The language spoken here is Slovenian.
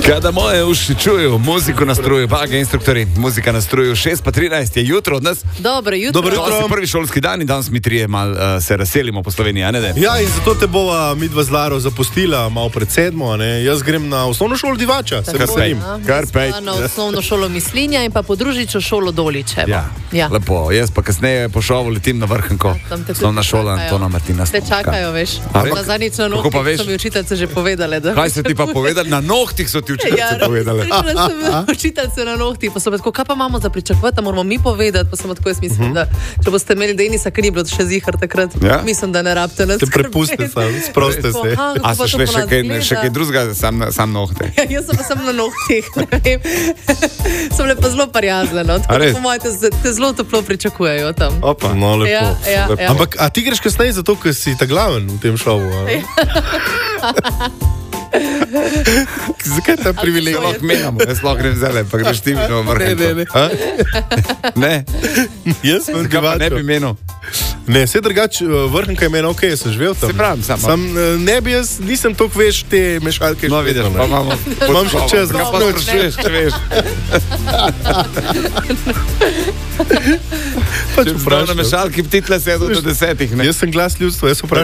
Kada moje uši čujejo, muziko nastrojujo bage instruktori, muzika nastrojujo 6:13, je jutro od nas. Dobro jutro. Danes je prvi šolski dan in danes mi trije se razselimo po Sloveniji, a ne? Ja, in zato te bova midva z Laro zapustila malo pred 7, ne? Jaz grem na osnovno šolo Divača, se veselim. Kar pej. Na osnovno šolo Mislinja in pa podružično šolo Doličevo. Ja, lepo. Jaz pa kasneje po šovu letim na Vrhnko. Osnovna šola Antona Martina. Te čakajo, veš. Na zadnjič na nohtih so mi učiteljice že povedale. Kaj so ti pa povedali? Na nohtih so ti učiteljice povedale. Ja, učiteljice na nohtih, pa so me tako, kaj pa imamo za pričakovati, moramo mi povedati, pa sem tako, jaz mislim, da če boste imeli Denisa, ker ni bilo še zihar takrat, mislim, da ne rabite nas skrbeti. Te prepuste sam, sproste se. A so šle še kaj drugega, sam nohte? Ja, jaz sem pa sam na nohtih, ne vem. Sem le pa zelo prijazna, no, tako da po mojem te zelo toplo pričakujejo tam. Opa, no lepo. Ja. Ampak, a ti greš kasneje zato, ker si ta glaven v tem šovu? Zakaj ta privilegij? Lahko menjamo, jaz lahko grem zele, pa greš ti v Vrhnko. Ne. Jaz sem Divača. Ne bi menil. Ne, vse drugač, Vrhnka je meni ok, jaz sem živel tam. Se pravim, sam ne bi jaz, nisem toliko veš te mešalke. No, vidiš, pa imamo. Imam še čas, ga pa sprašuješ, če veš. Če bi na mešalki ptitle sedel do 10, ne? Jaz sem glas ljudstva, jaz vprašam.